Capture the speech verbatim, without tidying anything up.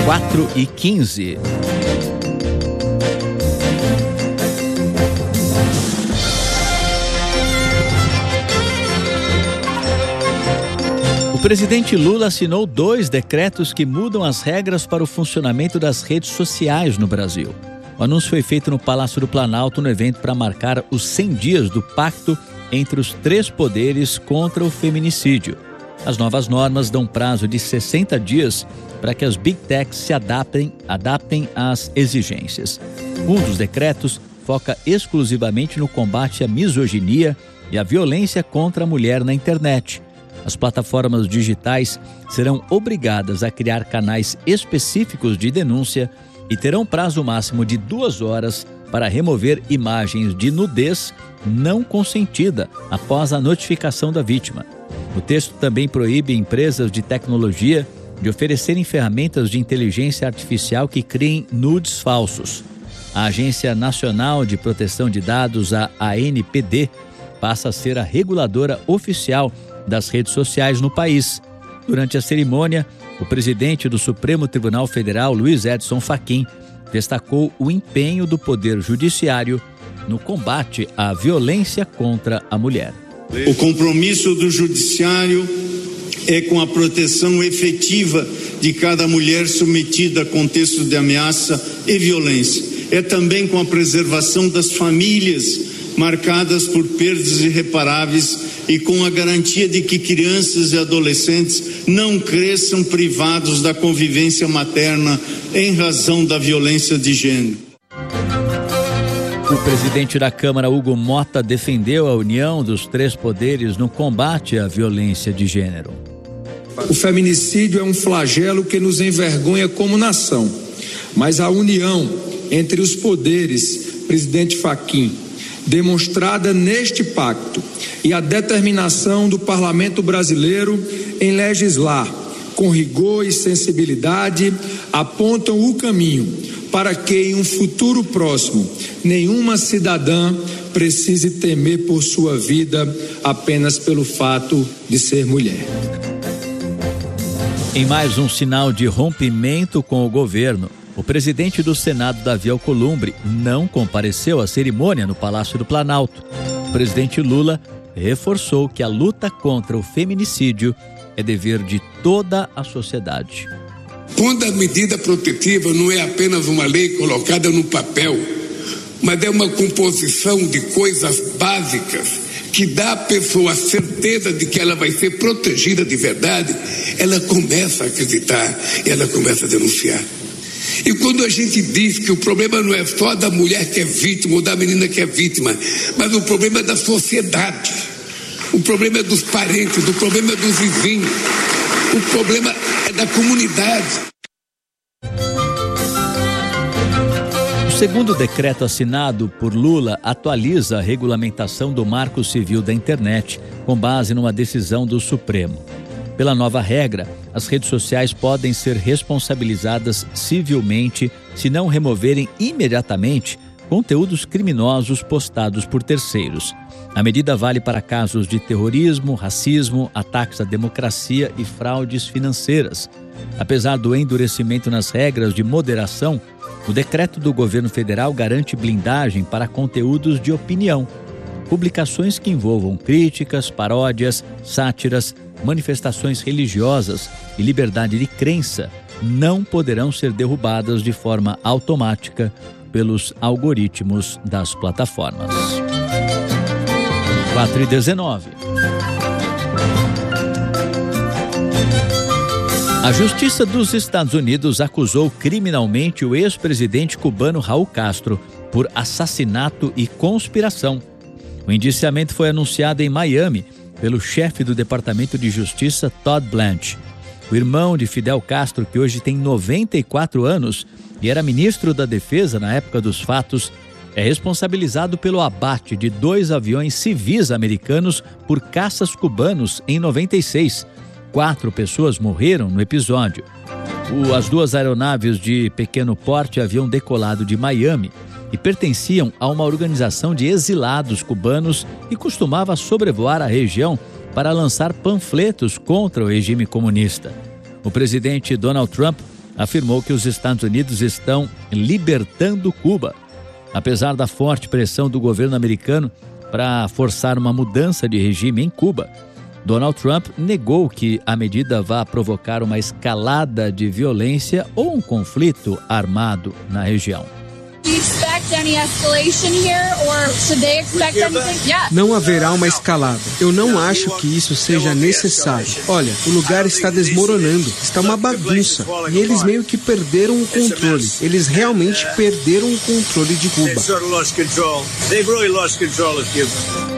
quatro e quinze. O presidente Lula assinou dois decretos que mudam as regras para o funcionamento das redes sociais no Brasil. O anúncio foi feito no Palácio do Planalto no evento para marcar os cem dias do pacto entre os três poderes contra o feminicídio. As novas normas dão prazo de sessenta dias para que as Big Techs se adaptem, adaptem às exigências. Um dos decretos foca exclusivamente no combate à misoginia e à violência contra a mulher na internet. As plataformas digitais serão obrigadas a criar canais específicos de denúncia e terão prazo máximo de duas horas para remover imagens de nudez não consentida após a notificação da vítima. O texto também proíbe empresas de tecnologia de oferecerem ferramentas de inteligência artificial que criem nudes falsos. A Agência Nacional de Proteção de Dados, a A N P D, passa a ser a reguladora oficial das redes sociais no país. Durante a cerimônia, o presidente do Supremo Tribunal Federal, Luiz Edson Fachin, destacou o empenho do Poder Judiciário no combate à violência contra a mulher. O compromisso do Judiciário é com a proteção efetiva de cada mulher submetida a contexto de ameaça e violência. É também com a preservação das famílias marcadas por perdas irreparáveis e com a garantia de que crianças e adolescentes não cresçam privados da convivência materna em razão da violência de gênero. O presidente da Câmara, Hugo Mota, defendeu a união dos três poderes no combate à violência de gênero. O feminicídio é um flagelo que nos envergonha como nação, mas a união entre os poderes, presidente Fachin, demonstrada neste pacto, e a determinação do Parlamento brasileiro em legislar com rigor e sensibilidade apontam o caminho para que em um futuro próximo nenhuma cidadã precise temer por sua vida apenas pelo fato de ser mulher. Em mais um sinal de rompimento com o governo, o presidente do Senado, Davi Alcolumbre, não compareceu à cerimônia no Palácio do Planalto. O presidente Lula reforçou que a luta contra o feminicídio é dever de toda a sociedade. Quando a medida protetiva não é apenas uma lei colocada no papel, mas é uma composição de coisas básicas que dá à pessoa a certeza de que ela vai ser protegida de verdade, ela começa a acreditar e ela começa a denunciar. E quando a gente diz que o problema não é só da mulher que é vítima ou da menina que é vítima, mas o problema é da sociedade, o problema é dos parentes, o problema é dos vizinhos, o problema é da comunidade. O segundo decreto assinado por Lula atualiza a regulamentação do Marco Civil da Internet, com base numa decisão do Supremo. Pela nova regra, as redes sociais podem ser responsabilizadas civilmente se não removerem imediatamente conteúdos criminosos postados por terceiros. A medida vale para casos de terrorismo, racismo, ataques à democracia e fraudes financeiras. Apesar do endurecimento nas regras de moderação, o decreto do governo federal garante blindagem para conteúdos de opinião. Publicações que envolvam críticas, paródias, sátiras, manifestações religiosas e liberdade de crença não poderão ser derrubadas de forma automática pelos algoritmos das plataformas. quatro e dezenove. A Justiça dos Estados Unidos acusou criminalmente o ex-presidente cubano Raul Castro por assassinato e conspiração. O indiciamento foi anunciado em Miami pelo chefe do Departamento de Justiça, Todd Blanche. O irmão de Fidel Castro, que hoje tem noventa e quatro anos e era ministro da Defesa na época dos fatos, é responsabilizado pelo abate de dois aviões civis americanos por caças cubanos em noventa e seis. Quatro pessoas morreram no episódio. O, as duas aeronaves de pequeno porte haviam decolado de Miami e pertenciam a uma organização de exilados cubanos que costumava sobrevoar a região para lançar panfletos contra o regime comunista. O presidente Donald Trump afirmou que os Estados Unidos estão libertando Cuba. Apesar da forte pressão do governo americano para forçar uma mudança de regime em Cuba, Donald Trump negou que a medida vá provocar uma escalada de violência ou um conflito armado na região. Não haverá uma escalada. Eu não acho que isso seja necessário. Olha, o lugar está desmoronando, está uma bagunça. E eles meio que perderam o controle. Eles realmente perderam o controle de Cuba.